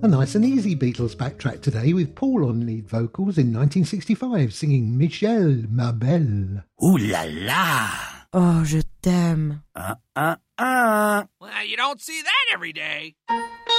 A nice and easy Beatles backtrack today with Paul on lead vocals in 1965 singing Michel, ma belle. Ooh la la! Oh, je t'aime. Well, you don't see that every day.